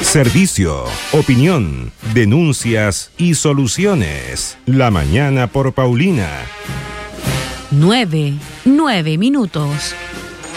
Servicio, opinión, denuncias y soluciones. La mañana por Paulina. 9 minutos.